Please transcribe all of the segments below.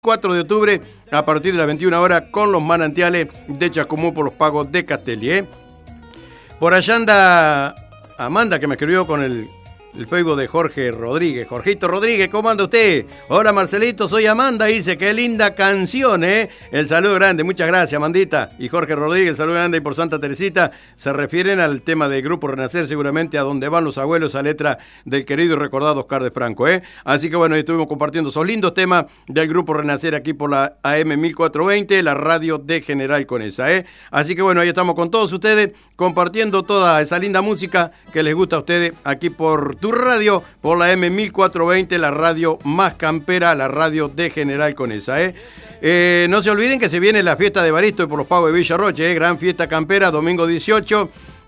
4 de octubre a partir de las 21 horas con los manantiales de Chascomú por los pagos de Castelli. Por allá anda Amanda, que me escribió con el Facebook de Jorge Rodríguez. Jorgito Rodríguez, ¿cómo anda usted? Hola Marcelito, soy Amanda, dice, qué linda canción, ¿eh? El saludo grande, muchas gracias, Amandita. Y Jorge Rodríguez, el saludo grande, y por Santa Teresita, se refieren al tema del Grupo Renacer, seguramente a donde van los abuelos, a letra del querido y recordado Oscar de Franco, ¿eh? Así que bueno, estuvimos compartiendo esos lindos temas del Grupo Renacer aquí por la AM 1420, la radio de General Conesa, ¿eh? Así que bueno, ahí estamos con todos ustedes, compartiendo toda esa linda música que les gusta a ustedes aquí por tu radio, por la M 1420, la radio más campera, la radio de General Conesa, ¿eh? No se olviden que se viene la fiesta de Evaristo y por los pagos de Villa Roche, gran fiesta campera, domingo 18,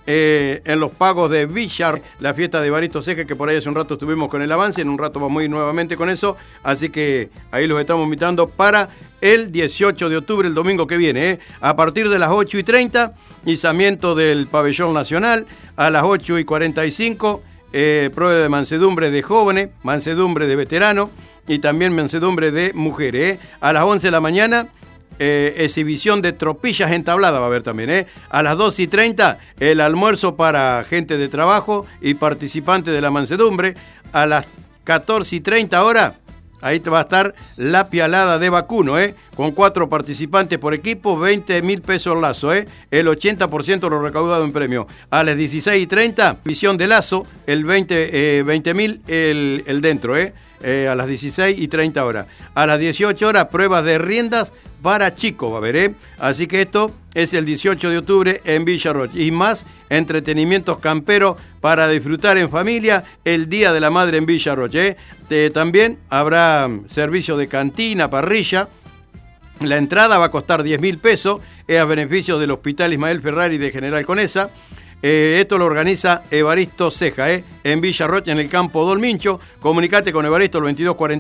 en los pagos de Villa, la fiesta de Evaristo Ceja, que por ahí hace un rato estuvimos con el avance, en un rato vamos a ir nuevamente con eso, así que ahí los estamos invitando para el 18 de octubre, el domingo que viene, ¿eh? A partir de las 8:30, izamiento del pabellón nacional, a las 8:45, prueba de mansedumbre de jóvenes, mansedumbre de veteranos y también mansedumbre de mujeres, ¿eh? A las 11 de la mañana, exhibición de tropillas entabladas va a haber también, ¿eh? A las 2:30, el almuerzo para gente de trabajo y participantes de la mansedumbre. A las 14:30 horas, ahí va a estar la pialada de vacuno, ¿eh? Con 4 participantes por equipo, 20.000 pesos lazo, ¿eh? El 80% lo recaudado en premio. A las 16:30, visión de lazo, el 20.000 el dentro, ¿eh? A las 16:30 horas. A las 18 horas, pruebas de riendas para chicos, va a haber, ¿eh? Así que esto es el 18 de octubre en Villa Roche. Y más entretenimientos camperos para disfrutar en familia el Día de la Madre en Villa Roche, ¿eh? También habrá servicio de cantina, parrilla. La entrada va a costar 10.000 pesos, es a beneficio del Hospital Ismael Ferrari de General Conesa. Esto lo organiza Evaristo Ceja, en Villa Roche, en el campo Dolmincho. Comunicate con Evaristo al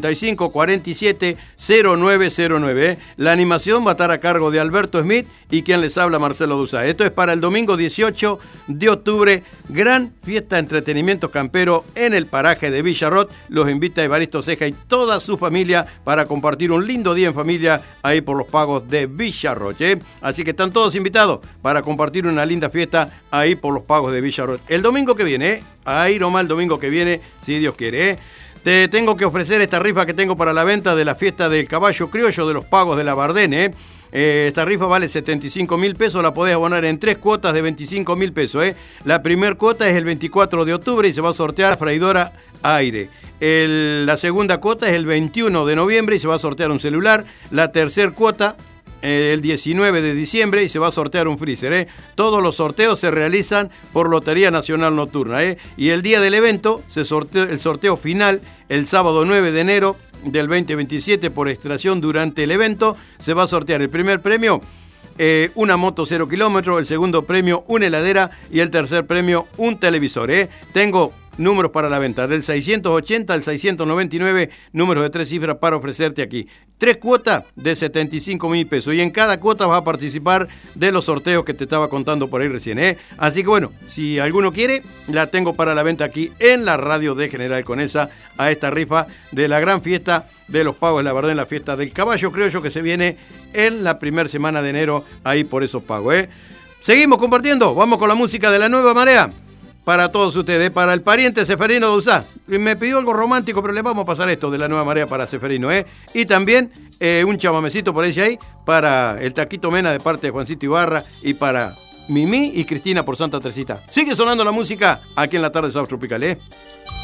2245-470909. La animación va a estar a cargo de Alberto Smith y quien les habla, Marcelo Duzá. Esto es para el domingo 18 de octubre. Gran fiesta de entretenimientos campero en el paraje de Villa Roche. Los invita Evaristo Ceja y toda su familia para compartir un lindo día en familia ahí por los pagos de Villa Roche. Así que están todos invitados para compartir una linda fiesta ahí por los pagos de Villa Roche. El domingo que viene, ahí nomás el domingo que viene, si Dios quiere, te tengo que ofrecer esta rifa que tengo para la venta de la fiesta del caballo criollo de los pagos de la Bardén, esta rifa vale 75.000 pesos, la podés abonar en 3 cuotas de 25.000 pesos, La primer cuota es el 24 de octubre y se va a sortear freidora a aire. La segunda cuota es el 21 de noviembre y se va a sortear un celular. La tercera cuota el 19 de diciembre y se va a sortear un freezer, Todos los sorteos se realizan por Lotería Nacional Nocturna, Y el día del evento, el sorteo final, el sábado 9 de enero del 2027 por extracción durante el evento, se va a sortear el primer premio, una moto 0 kilómetros, el segundo premio, una heladera y el tercer premio, un televisor, Tengo números para la venta, del 680 al 699, números de 3 cifras para ofrecerte aquí. 3 cuotas de 75.000 pesos y en cada cuota vas a participar de los sorteos que te estaba contando por ahí recién, Así que bueno, si alguno quiere, la tengo para la venta aquí en la radio de General Conesa a esta rifa de la gran fiesta de los pagos de la Bardén, la fiesta del caballo criollo que se viene en la primera semana de enero ahí por esos pagos, Seguimos compartiendo, vamos con la música de La Nueva Marea. Para todos ustedes, para el pariente Seferino Duzá. Me pidió algo romántico, pero le vamos a pasar esto de La Nueva Marea para Seferino, Y también un chamamecito por ahí para el Taquito Mena de parte de Juancito Ibarra y para Mimi y Cristina por Santa Teresita. Sigue sonando la música aquí en la tarde South Tropical,